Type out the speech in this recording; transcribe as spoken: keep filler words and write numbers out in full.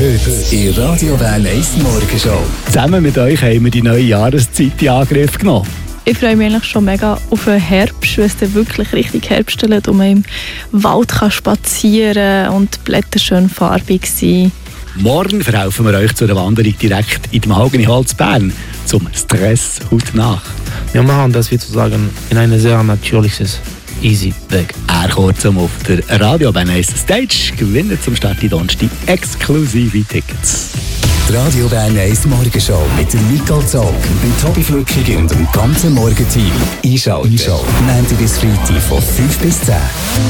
Heute in Radio Bern eins Morgenshow. Zusammen mit euch haben wir die neue Jahreszeit in Angriff genommen. Ich freue mich eigentlich schon mega auf den Herbst, weil es dann wirklich richtig herbstelt und man im Wald kann spazieren und die Blätter schön farbig sind. Morgen verhelfen wir euch zu einer Wanderung direkt in dem Mahogany Holz Bern zum Stress heute nach. Wir machen das, wie zu sagen, in ein sehr natürliches, easy Weg. Er kurzum auf der Radio Bern eins Stage gewinnt zum Start in Donnerstag exklusive Tickets. Die Radio Bern eins Morgenshow mit der Nicole Zog, dem Tobi Flückig und dem ganzen Morgenteam. Einschalten. Einschalten. Montag bis Freitag von fünf bis zehn.